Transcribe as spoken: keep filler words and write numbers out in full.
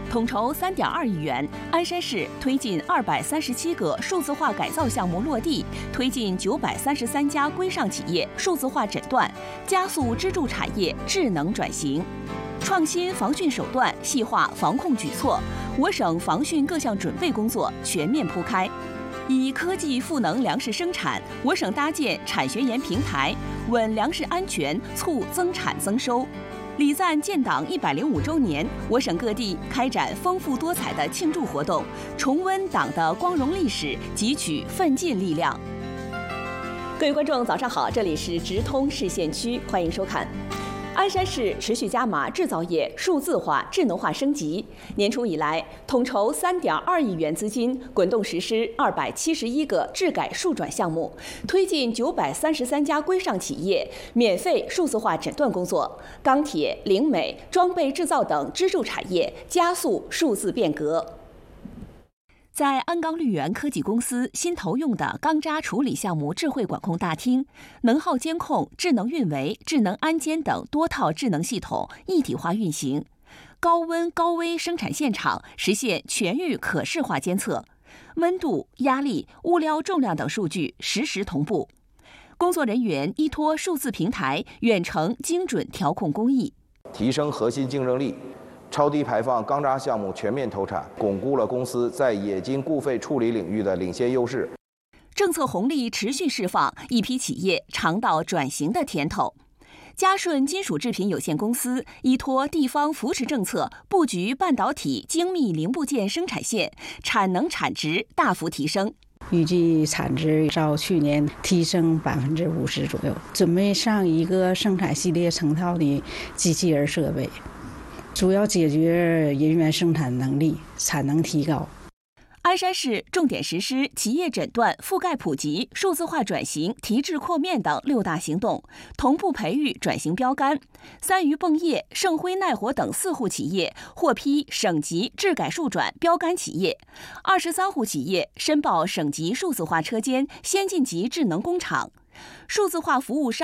统筹三点二亿元，鞍山市推进二百三十七个数字化改造项目落地，推进九百三十三家规上企业数字化诊断，加速支柱产业智能转型。创新防汛手段，细化防控举措，我省防汛各项准备工作全面铺开。以科技赋能粮食生产，我省搭建产学研平台，稳粮食安全，促增产增收。礼赞建党一百零五周年，我省各地开展丰富多彩的庆祝活动，重温党的光荣历史，汲取奋进力量。各位观众，早上好，这里是直通市县区，欢迎收看。鞍山市持续加码制造业数字化、智能化升级。年初以来，统筹三点二亿元资金，滚动实施二百七十一个治改数转项目，推进九百三十三家规上企业免费数字化诊断工作。钢铁、灵美、装备制造等支柱产业加速数字变革。在鞍钢绿源科技公司新投用的钢渣处理项目智慧管控大厅，能耗监控、智能运维、智能安监等多套智能系统一体化运行，高温高危生产现场实现全域可视化监测，温度、压力、物料重量等数据实时同步。工作人员依托数字平台远程精准调控工艺， 提升核心竞争力。超低排放钢渣项目全面投产，巩固了公司在冶金固废处理领域的领先优势。 政策红利持续释放，一批企业尝到转型的甜头。嘉顺金属制品有限公司依托地方扶持政策，布局半导体精密零部件生产线，产能产值大幅提升。 预计产值较去年提升百分之五十左右，准备上一个生产系列成套的机器人设备。主要解决人员生产能力、产能提高。 鞍山市重点实施企业诊断覆盖普及、数字化转型、提质扩面等六大行动，同步培育转型标杆。三余泵业、盛辉耐火等四户企业获批省级质改数转标杆企业，二十三户企业申报省级数字化车间、先进级智能工厂。数字化服务商